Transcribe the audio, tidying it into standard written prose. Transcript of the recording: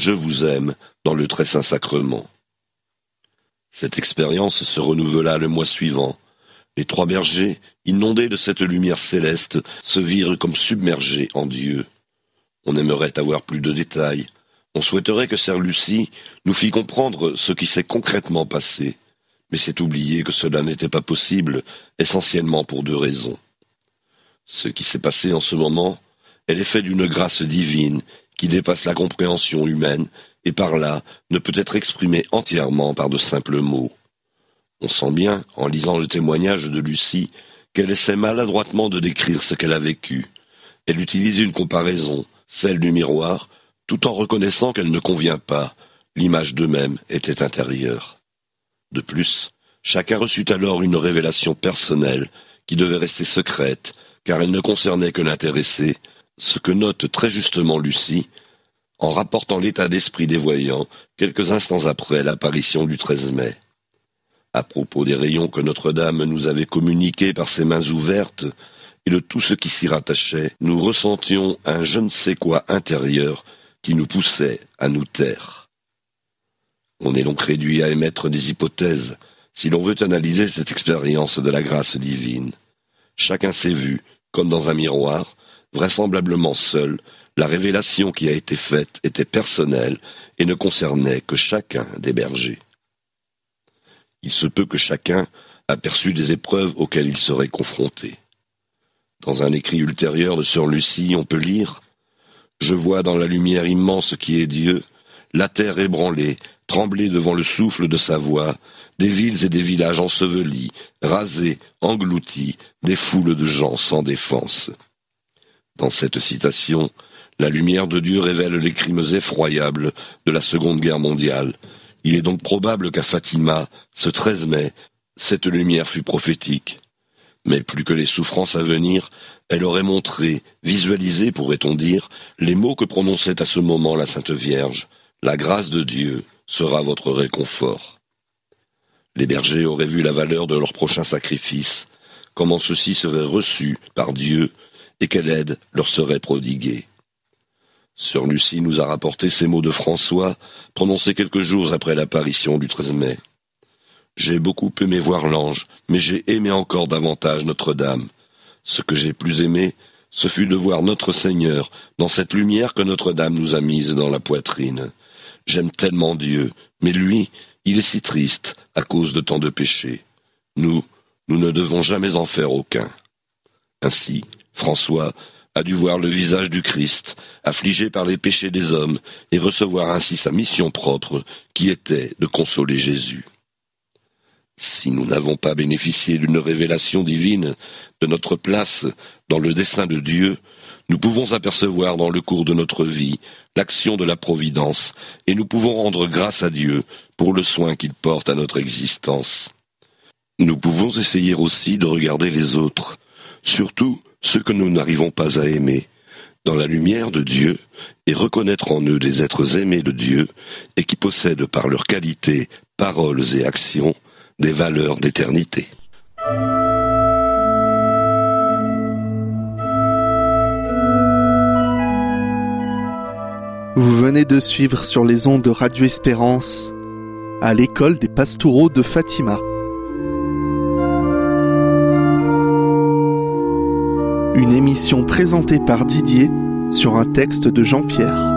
je vous aime dans le très saint sacrement. Cette expérience se renouvela le mois suivant. Les 3 bergers, inondés de cette lumière céleste, se virent comme submergés en Dieu. On aimerait avoir plus de détails. On souhaiterait que sœur Lucie nous fît comprendre ce qui s'est concrètement passé. Mais c'est oublier que cela n'était pas possible, essentiellement pour 2 raisons. Ce qui s'est passé en ce moment est l'effet d'une grâce divine qui dépasse la compréhension humaine et par là ne peut être exprimée entièrement par de simples mots. On sent bien, en lisant le témoignage de Lucie, qu'elle essaie maladroitement de décrire ce qu'elle a vécu. Elle utilise une comparaison, celle du miroir, tout en reconnaissant qu'elle ne convient pas. L'image d'eux-mêmes était intérieure. De plus, chacun reçut alors une révélation personnelle qui devait rester secrète, car elle ne concernait que l'intéressé, ce que note très justement Lucie, en rapportant l'état d'esprit des voyants quelques instants après l'apparition du 13 mai. À propos des rayons que Notre-Dame nous avait communiqués par ses mains ouvertes et de tout ce qui s'y rattachait, nous ressentions un je ne sais quoi intérieur qui nous poussait à nous taire. On est donc réduit à émettre des hypothèses si l'on veut analyser cette expérience de la grâce divine. Chacun s'est vu, comme dans un miroir, vraisemblablement seul. La révélation qui a été faite était personnelle et ne concernait que chacun des bergers. Il se peut que chacun aperçût des épreuves auxquelles il serait confronté. Dans un écrit ultérieur de sœur Lucie, on peut lire « Je vois dans la lumière immense qui est Dieu, la terre ébranlée, trembler devant le souffle de sa voix, des villes et des villages ensevelis, rasés, engloutis, des foules de gens sans défense. » Dans cette citation, la lumière de Dieu révèle les crimes effroyables de la Seconde Guerre mondiale. Il est donc probable qu'à Fatima, ce 13 mai, cette lumière fut prophétique. Mais plus que les souffrances à venir, elle aurait montré, visualisé, pourrait-on dire, les mots que prononçait à ce moment la Sainte Vierge. La grâce de Dieu sera votre réconfort. Les bergers auraient vu la valeur de leur prochain sacrifice, comment ceux-ci seraient reçus par Dieu et quelle aide leur serait prodiguée. Sœur Lucie nous a rapporté ces mots de François, prononcés quelques jours après l'apparition du 13 mai. « J'ai beaucoup aimé voir l'ange, mais j'ai aimé encore davantage Notre-Dame. Ce que j'ai plus aimé, ce fut de voir notre Seigneur dans cette lumière que Notre-Dame nous a mise dans la poitrine. J'aime tellement Dieu, mais lui, il est si triste à cause de tant de péchés. Nous ne devons jamais en faire aucun. » Ainsi, François a dû voir le visage du Christ, affligé par les péchés des hommes, et recevoir ainsi sa mission propre, qui était de consoler Jésus. Si nous n'avons pas bénéficié d'une révélation divine de notre place dans le dessein de Dieu, nous pouvons apercevoir dans le cours de notre vie l'action de la providence, et nous pouvons rendre grâce à Dieu pour le soin qu'il porte à notre existence. Nous pouvons essayer aussi de regarder les autres, surtout ceux que nous n'arrivons pas à aimer, dans la lumière de Dieu, et reconnaître en eux des êtres aimés de Dieu et qui possèdent par leurs qualités, paroles et actions des valeurs d'éternité. Vous venez de suivre sur les ondes de Radio Espérance à l'école des Pastoureaux de Fatima. Une émission présentée par Didier sur un texte de Jean-Pierre.